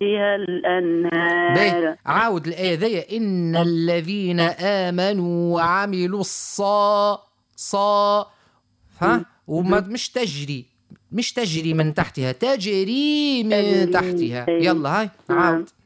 تحتها الأنهار. عاود الآية ذي، إن الذين آمنوا وعملوا ها، وما مش تجري من تحتها، تجري من تحتها. يلا هاي عاود.